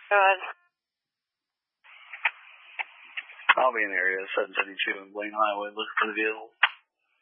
Go ahead. I'll be in the area 772 and Blaine Highway looking for the vehicle.